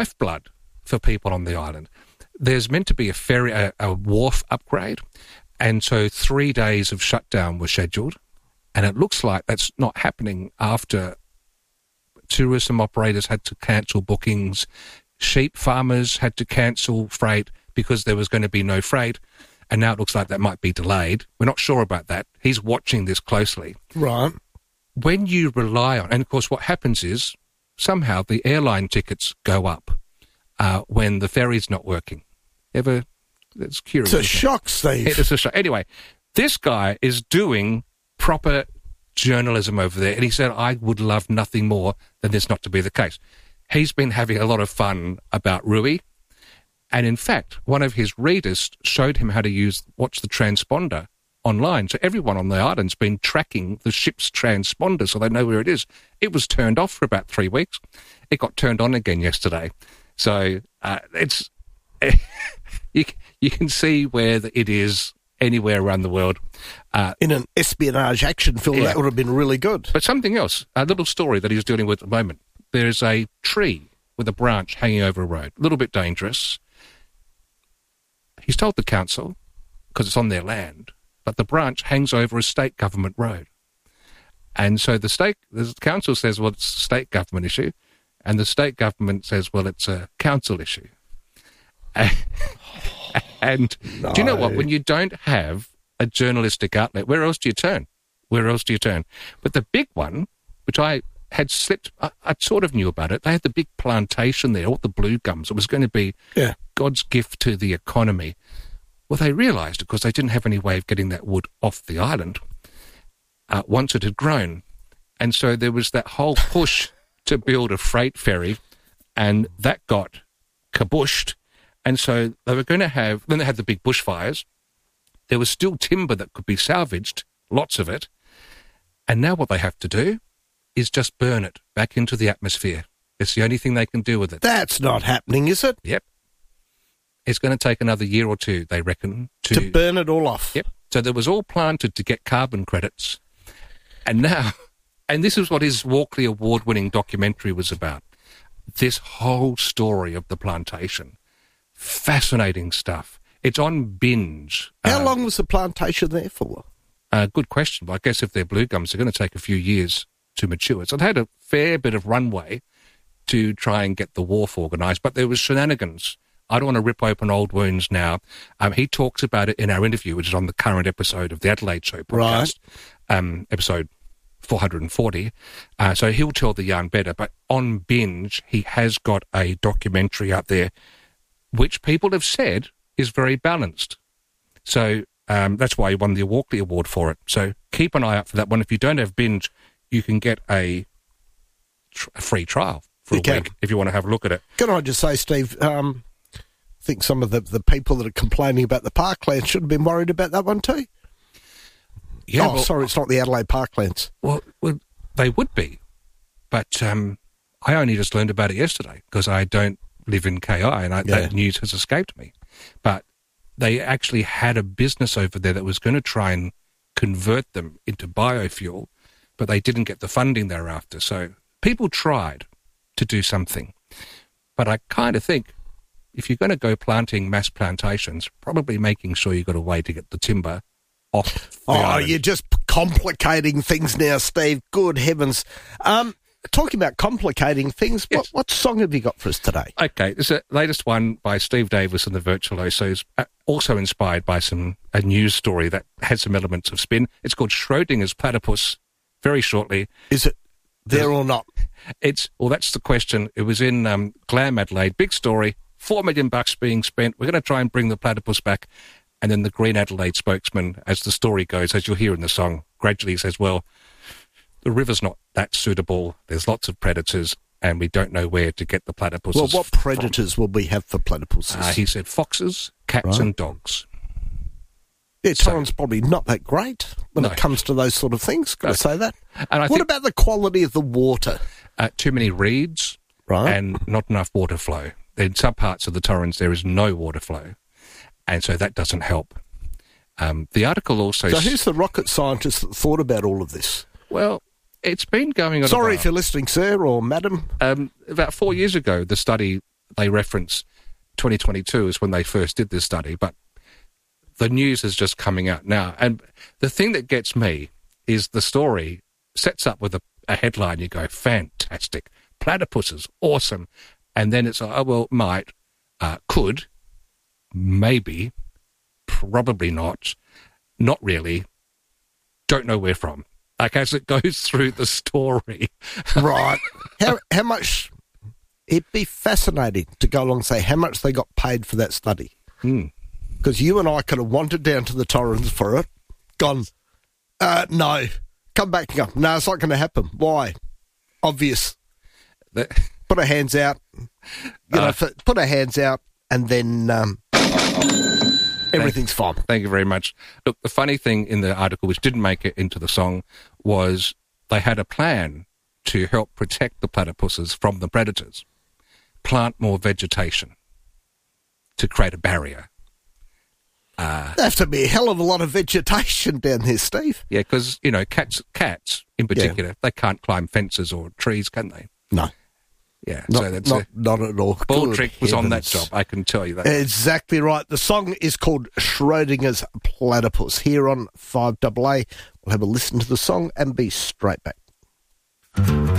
lifeblood for people on the island. There's meant to be a ferry, a wharf upgrade, and so 3 days of shutdown were scheduled, and it looks like that's not happening after tourism operators had to cancel bookings, sheep farmers had to cancel freight because there was going to be no freight, and now it looks like that might be delayed. We're not sure about that. He's watching this closely. Right. When you rely on, and of course what happens is somehow the airline tickets go up when the ferry's not working. It's curious. It's a shock, Steve. It is a shock. Anyway, this guy is doing proper journalism over there, and he said, I would love nothing more than this not to be the case. He's been having a lot of fun about Rui, and in fact, one of his readers showed him how to watch the transponder online. So everyone on the island's been tracking the ship's transponder so they know where it is. It was turned off for about 3 weeks. It got turned on again yesterday. So it's you can see where it is anywhere around the world. In an espionage action film, that would have been really good. But something else, a little story that he's dealing with at the moment. There's a tree with a branch hanging over a road. A little bit dangerous. He's told the council, because it's on their land, but the branch hangs over a state government road. And so the council says, well, it's a state government issue. And the state government says, well, it's a council issue. And no. Do you know what? When you don't have a journalistic outlet, where else do you turn? But the big one, which I had slipped, I sort of knew about it. They had the big plantation there, all the blue gums. It was going to be God's gift to the economy. Well, they realised, because they didn't have any way of getting that wood off the island once it had grown. And so there was that whole push to build a freight ferry, and that got kabushed. And so they were going to have, then they had the big bushfires. There was still timber that could be salvaged, lots of it. And now what they have to do is just burn it back into the atmosphere. It's the only thing they can do with it. That's not happening, is it? Yep. It's going to take another year or two, they reckon, to burn it all off. Yep. So there was all planted to get carbon credits. And now, and this is what his Walkley Award-winning documentary was about. This whole story of the plantation. Fascinating stuff. It's on Binge. How long was the plantation there for? Good question. But I guess if they're blue gums, they're going to take a few years to mature. So it had a fair bit of runway to try and get the wharf organised, but there was shenanigans. I don't want to rip open old wounds now. He talks about it in our interview, which is on the current episode of the Adelaide Show podcast, episode 440. So he'll tell the yarn better. But on Binge, he has got a documentary out there which people have said is very balanced. So that's why he won the Walkley Award for it. So keep an eye out for that one. If you don't have Binge, you can get a free trial for a week if you want to have a look at it. Can I just say, Steve, I think some of the people that are complaining about the parklands should have been worried about that one too. Yeah, sorry, it's not the Adelaide Parklands. Well, they would be. But I only just learned about it yesterday because I don't live in KI and that news has escaped me. But they actually had a business over there that was going to try and convert them into biofuel, but they didn't get the funding thereafter. So people tried to do something. But I kind of think if you're going to go planting mass plantations, probably making sure you've got a way to get the timber off the island. You're just complicating things now, Steve. Good heavens. Talking about complicating things, yes. What song have you got for us today? Okay, this is the latest one by Steve Davis and the Virtuosos, also inspired by a news story that had some elements of spin. It's called Schrodinger's Platypus, very shortly. Is it there or not? That's the question. It was in Glam Adelaide, big story, $4 million being spent. We're going to try and bring the platypus back. And then the Green Adelaide spokesman, as the story goes, as you'll hear in the song, gradually says, well, the river's not that suitable. There's lots of predators, and we don't know where to get the platypuses. Well, what predators will we have for platypuses? He said foxes, cats, and dogs. Yeah, Torrens probably not that great when it comes to those sort of things. Got to say that. And what about the quality of the water? Too many reeds and not enough water flow. In some parts of the Torrens, there is no water flow, and so that doesn't help. The article also... So who's the rocket scientist that thought about all of this? Well, it's been going on. Sorry if you're listening, sir or madam. About 4 years ago, the study they reference 2022 is when they first did this study, but the news is just coming out now. And the thing that gets me is the story sets up with a headline. You go, fantastic, platypuses, awesome. And then it's, oh, well, might, could, maybe, probably not really, don't know where from. Like, as it goes through the story. Right. How much, it'd be fascinating to go along and say how much they got paid for that study. Because you and I could have wandered down to the Torrens for it, gone, no, come back and go, no, it's not going to happen. Why? Obvious. Put our hands out, put our hands out, and then everything's fine. Thank you very much. Look, the funny thing in the article, which didn't make it into the song, was they had a plan to help protect the platypuses from the predators, plant more vegetation to create a barrier. There have to be a hell of a lot of vegetation down there, Steve. Yeah, because, cats in particular, they can't climb fences or trees, can they? No. Yeah, not at all. Baldrick was on that job, I can tell you that. Exactly right. The song is called Schrodinger's Platypus. Here on 5AA, we'll have a listen to the song and be straight back.